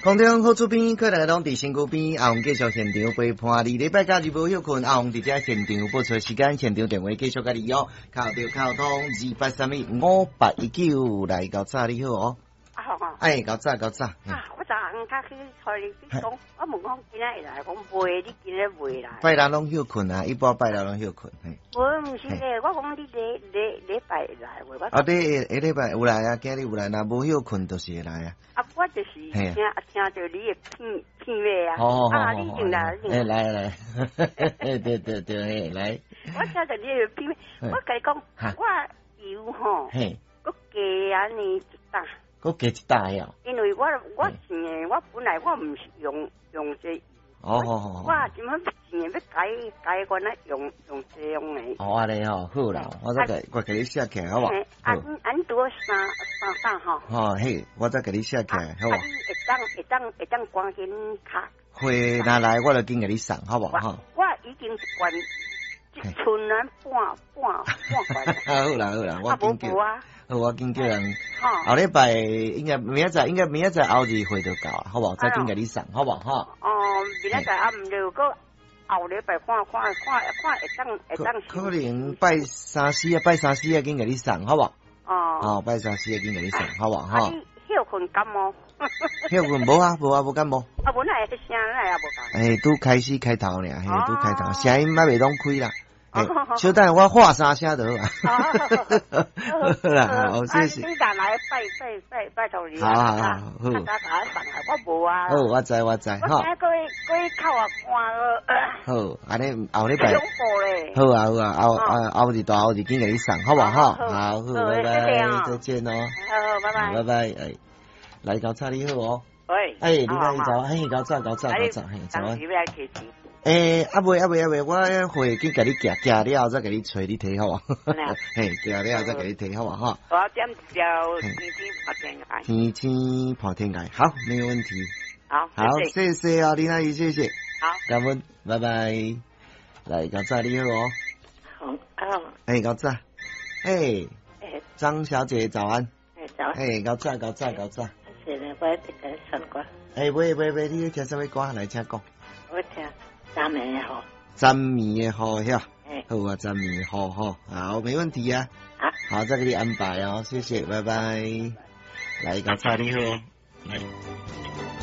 空中好出边，可能拢伫身躯边。阿红继续现场陪伴你。礼拜假日无休困，阿红伫遮现场播出时间，现场电话继续甲你哦。靠着靠通28325819来搞早你好哦。哎，搞早。 我昨昏较去找你讲，我问讲今仔会来，讲袂，你今仔袂来。 拜六拢休困啊，一般拜六拢休困。 我毋是咧，我讲你礼拜来袂？我啊，你下礼拜有来啊，今日有来，若無休困就是会来啊。 啊，我就是听着你的片尾啊。啊，你进来。 来，对，来。 我听着你的片尾，我甲你讲，我油吼，我加安尼一担。 我加一大呀， 因为我钱诶，我本来我唔是用这，我怎么钱要改我那用这样诶。 哦，安尼吼，好啦，我再给你写起来，好不好？ 俺多三吼。 哦嘿，我再给你写起来，好不好？ 会当赶紧卡。 会拿来我就紧给你送，好不好？ 我已经关一村人半好啦，我紧叫。好，我紧叫人。后礼拜应该明仔载后日会就到了，好不好？再紧给你送，好不好？ 明仔载唔就个后礼拜看会当。 可能拜三四啊，紧给你送，好不好？拜三四啊，紧给你送，好不好？ 休困感冒？ 休困无啊，无感冒。 本来声来也无讲。 拄开始开头尔，拄开头，声音还未拢开啦。小等我话三声就好啊。好啦，好，谢谢。 你赶来拜托你。好。我无啊。 好，我知。 我今过去靠啊看了。 好，安尼后礼拜。 好啊，后日紧给你送，好不好？好，拜拜，再见哦。 好，拜拜。哎，来搞菜你好哦。 喂。 哎，你来走，嘿，搞菜，嘿，走啊。阿未，我会去甲你夹了，再甲你找你睇好啊。嘿，夹了再甲你睇好啊哈。 我点条天天破天盖，好，没有问题。好，谢谢啊，林阿姨，谢谢。 好， 感恩，拜拜。来，搞菜你好哦。 好。 哎，搞菜。哎。张小姐早安。 早安。 哎，搞菜。 是咧，我这个唱歌。 哎，喂，你听什么歌？来，请讲。 我听。赞美也好， 赞美也好，呀，好啊，赞美也好，好，没问题啊，好，再给你安排哦，谢谢，拜拜，来，搞菜你好。